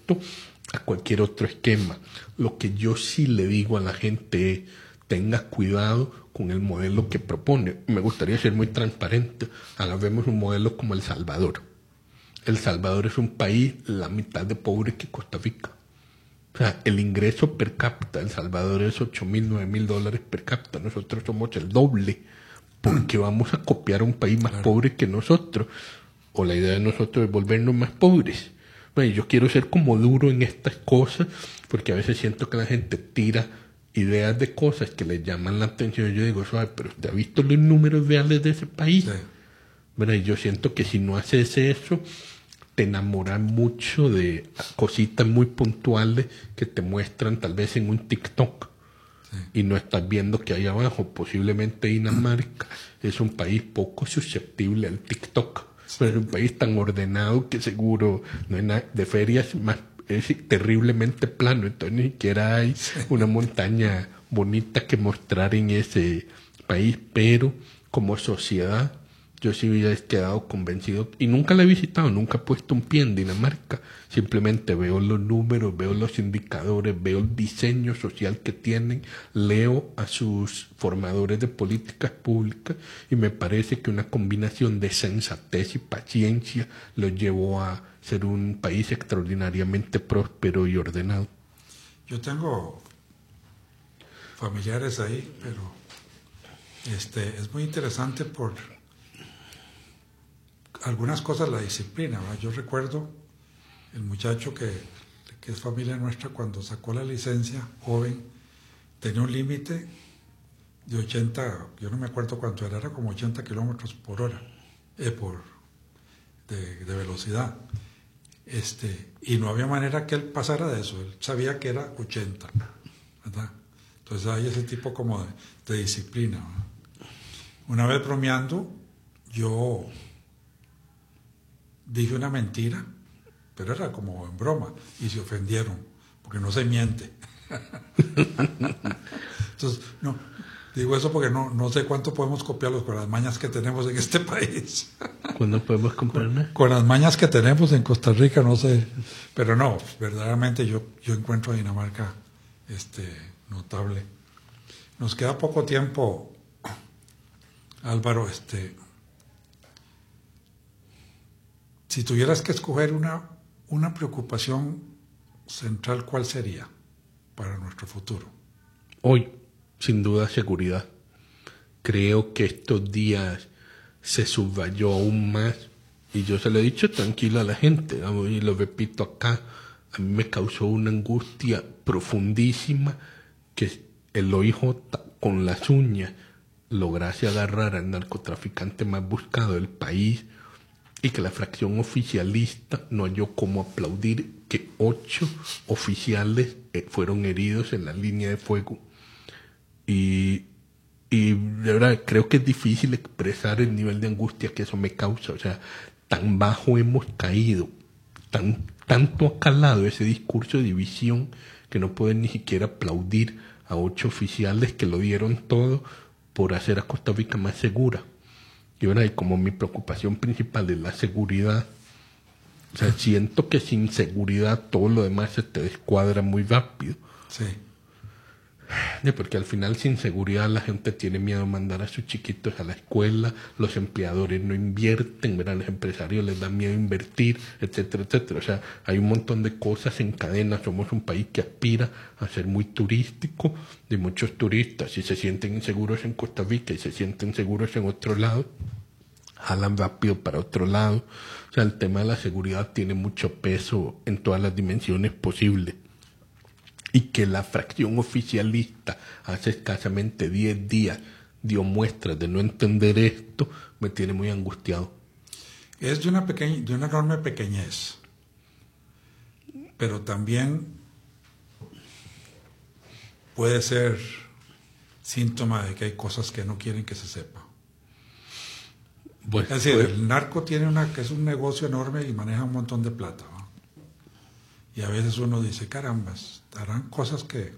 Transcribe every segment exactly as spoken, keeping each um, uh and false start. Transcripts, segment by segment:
opuesto a cualquier otro esquema. Lo que yo sí le digo a la gente es, tenga cuidado con el modelo que propone. Me gustaría ser muy transparente. Hagamos un modelo como El Salvador. El Salvador es un país la mitad de pobre que Costa Rica. O sea, el ingreso per cápita de El Salvador es ocho mil, nueve mil dólares per cápita. Nosotros somos el doble. Porque vamos a copiar a un país más claro. pobre que nosotros. O la idea de nosotros es volvernos más pobres. Bueno, yo quiero ser como duro en estas cosas, porque a veces siento que la gente tira ideas de cosas que le llaman la atención. Yo digo, suave, pero ¿usted ha visto los números reales de ese país? Sí. Bueno, y yo siento que si no haces eso, te enamoras mucho de cositas muy puntuales que te muestran tal vez en un TikTok. Sí. Y no estás viendo que ahí abajo, posiblemente Dinamarca, es un país poco susceptible al TikTok. Sí. Pero es un país tan ordenado que seguro no hay nada de ferias más. Es terriblemente plano, entonces ni siquiera hay una montaña bonita que mostrar en ese país, pero como sociedad yo sí hubiera quedado convencido, y nunca la he visitado, nunca he puesto un pie en Dinamarca, simplemente veo los números, veo los indicadores, veo el diseño social que tienen, leo a sus formadores de políticas públicas y me parece que una combinación de sensatez y paciencia los llevó a ser un país extraordinariamente próspero y ordenado. Yo tengo familiares ahí, pero este es muy interesante por algunas cosas, la disciplina, ¿verdad? Yo recuerdo el muchacho que, que es familia nuestra, cuando sacó la licencia, joven, tenía un límite de ochenta, yo no me acuerdo cuánto era, era como ochenta kilómetros por hora, eh, por, de, de velocidad. Este, y no había manera que él pasara de eso, él sabía que era ochenta, ¿verdad? Entonces hay ese tipo como de, de disciplina, ¿verdad? Una vez bromeando, yo dije una mentira, pero era como en broma, y se ofendieron, porque no se miente. Entonces, no, digo eso porque no, no sé cuánto podemos copiarlos con las mañas que tenemos en este país. ¿Cuándo podemos comprarlas? Con, con las mañas que tenemos en Costa Rica, no sé. Pero no, verdaderamente yo, yo encuentro a Dinamarca este, notable. Nos queda poco tiempo, Álvaro. Este, si tuvieras que escoger una, una preocupación central, ¿cuál sería para nuestro futuro? Hoy, sin duda, seguridad. Creo que estos días se subrayó aún más, y yo se lo he dicho tranquilo a la gente, y lo repito acá, a mí me causó una angustia profundísima que el O I J con las uñas lograse agarrar al narcotraficante más buscado del país, y que la fracción oficialista no halló cómo aplaudir que ocho oficiales eh, fueron heridos en la línea de fuego. Y, y de verdad creo que es difícil expresar el nivel de angustia que eso me causa. O sea, tan bajo hemos caído, tan, tanto ha calado ese discurso de división que no pueden ni siquiera aplaudir a ocho oficiales que lo dieron todo por hacer a Costa Rica más segura. Y bueno, y como mi preocupación principal es la seguridad, o sea, siento que sin seguridad todo lo demás se te descuadra muy rápido. Sí. Porque al final sin seguridad la gente tiene miedo a mandar a sus chiquitos a la escuela, los empleadores no invierten, ¿verdad? Los empresarios les da miedo invertir, etcétera, etcétera. O sea, hay un montón de cosas en cadena. Somos un país que aspira a ser muy turístico, de muchos turistas, si se sienten inseguros en Costa Rica y se sienten seguros en otro lado, jalan rápido para otro lado. O sea, el tema de la seguridad tiene mucho peso en todas las dimensiones posibles. Y que la fracción oficialista hace escasamente diez días dio muestras de no entender esto, me tiene muy angustiado. Es de una, pequeña, de una enorme pequeñez, pero también puede ser síntoma de que hay cosas que no quieren que se sepa. Bueno, es decir, pues, el narco tiene una, que es un negocio enorme y maneja un montón de plata, ¿no? Y a veces uno dice, carambas, harán cosas que,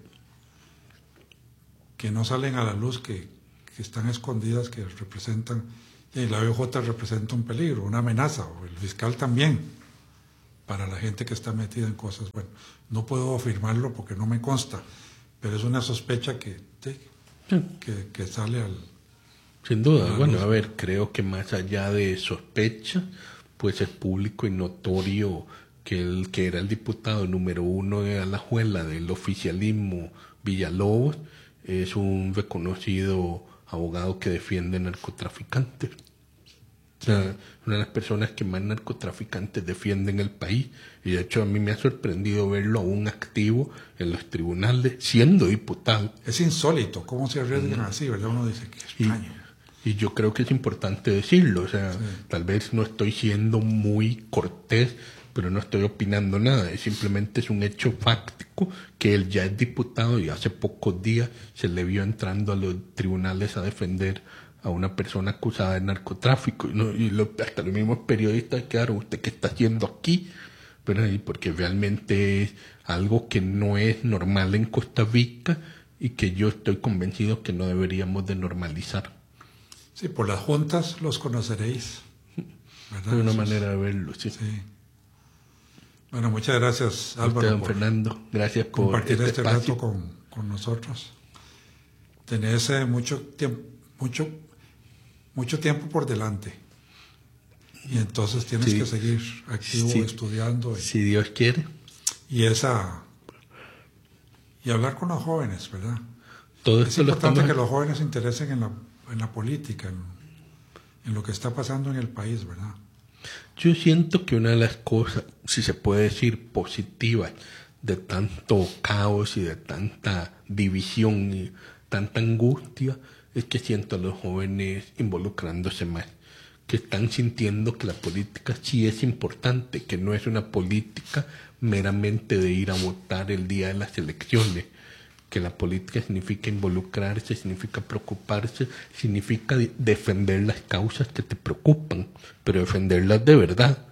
que no salen a la luz, que, que están escondidas, que representan, y la O I J representa un peligro, una amenaza, o el fiscal también, para la gente que está metida en cosas. Bueno, no puedo afirmarlo porque no me consta, pero es una sospecha que, sí, sí. que, que sale al... Sin duda, bueno, a ver, creo que más allá de sospecha, pues es público y notorio que el que era el diputado número uno de Alajuela del oficialismo, Villalobos, es un reconocido abogado que defiende narcotraficantes. O sea, una de las personas que más narcotraficantes defienden el país, y de hecho a mí me ha sorprendido verlo aún activo en los tribunales, siendo diputado. Es insólito cómo se arriesgan mm. así, ¿verdad? Uno dice que es extraño. Y, y yo creo que es importante decirlo, o sea, sí. tal vez no estoy siendo muy cortés, pero no estoy opinando nada, es simplemente es un hecho fáctico que él ya es diputado y hace pocos días se le vio entrando a los tribunales a defender a una persona acusada de narcotráfico, y, no, y lo, hasta los mismos periodistas quedaron, ¿usted qué está haciendo aquí? Pero, y porque realmente es algo que no es normal en Costa Rica y que yo estoy convencido que no deberíamos de normalizar. Sí, por las juntas los conoceréis, ¿verdad? De una manera de verlo, sí. sí. Bueno, muchas gracias, Álvaro, usted, don Fernando, gracias por compartir este, este rato con, con nosotros. Tenés eh, mucho tiempo, mucho, mucho tiempo por delante, y entonces tienes sí. que seguir activo, sí. estudiando. Y, si Dios quiere. Y esa y hablar con los jóvenes, ¿verdad? Todo es importante estamos... que los jóvenes se interesen en la, en la política, en, en lo que está pasando en el país, ¿verdad? Yo siento que una de las cosas, si se puede decir, positivas de tanto caos y de tanta división y tanta angustia, es que siento a los jóvenes involucrándose más, que están sintiendo que la política sí es importante, que no es una política meramente de ir a votar el día de las elecciones, que la política significa involucrarse, significa preocuparse, significa defender las causas que te preocupan, pero defenderlas de verdad.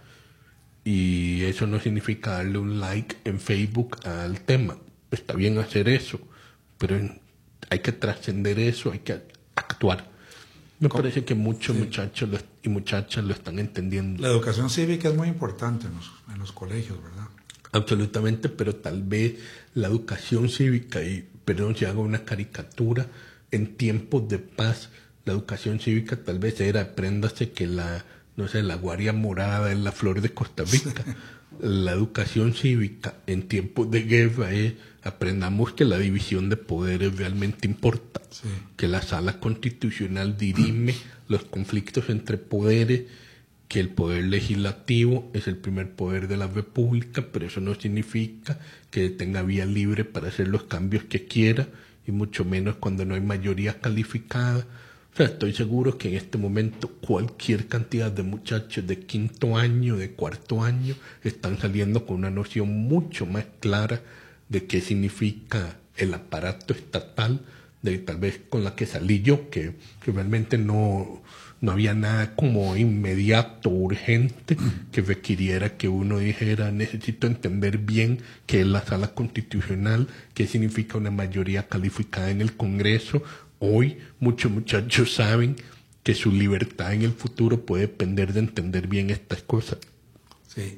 Y eso no significa darle un like en Facebook al tema. Está bien hacer eso, pero hay que trascender eso, hay que actuar. Me ¿Cómo? Parece que muchos sí. muchachos lo, y muchachas lo están entendiendo. La educación cívica es muy importante en los, en los colegios, ¿verdad? Absolutamente, pero tal vez la educación cívica, y perdón si hago una caricatura, en tiempos de paz, la educación cívica tal vez era, apréndase que la, no sé, la guaria morada es la flor de Costa Rica. La educación cívica en tiempos de guerra es, aprendamos que la división de poderes realmente importa, sí. que la sala constitucional dirime los conflictos entre poderes, que el poder legislativo es el primer poder de la república, pero eso no significa que tenga vía libre para hacer los cambios que quiera, y mucho menos cuando no hay mayoría calificada. O sea, estoy seguro que en este momento cualquier cantidad de muchachos de quinto año, de cuarto año, están saliendo con una noción mucho más clara de qué significa el aparato estatal, de tal vez con la que salí yo, que, que realmente no... no había nada como inmediato, urgente, que requiriera que uno dijera, necesito entender bien qué es la sala constitucional, qué significa una mayoría calificada en el Congreso. Hoy muchos muchachos saben que su libertad en el futuro puede depender de entender bien estas cosas. Sí.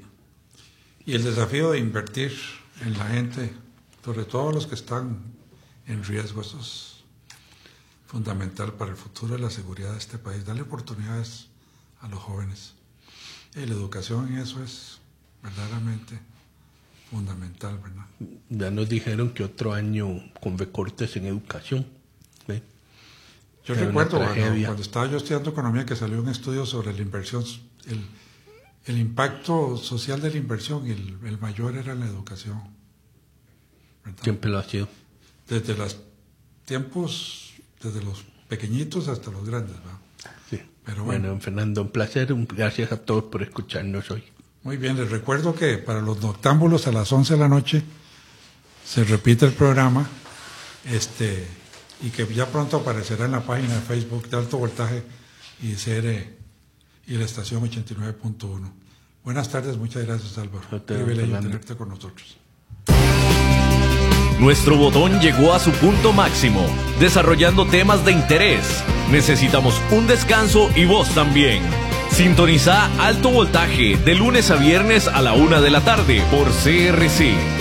Y el desafío de invertir en la gente, sobre todo los que están en riesgo, eso es fundamental para el futuro de la seguridad de este país. Darle oportunidades a los jóvenes. Y la educación en eso es verdaderamente fundamental, ¿verdad? Ya nos dijeron que otro año con recortes en educación. ¿Sí? Yo Era recuerdo cuando, cuando estaba yo estudiando economía que salió un estudio sobre la inversión, el, el impacto social de la inversión, y el, el mayor era en la educación, ¿verdad? Siempre lo ha sido. Desde los tiempos... desde los pequeñitos hasta los grandes, ¿va? Sí. Pero bueno, bueno, Fernando, un placer, un, gracias a todos por escucharnos hoy. Muy bien, les recuerdo que para los noctámbulos a las once de la noche se repite el programa, este, y que ya pronto aparecerá en la página de Facebook de Alto Voltaje y C R y la estación ochenta y nueve punto uno. Buenas tardes, muchas gracias, Álvaro. Un privilegio tenerte con nosotros. Nuestro botón llegó a su punto máximo, desarrollando temas de interés. Necesitamos un descanso y vos también. Sintoniza Alto Voltaje de lunes a viernes a la una de la tarde por C R C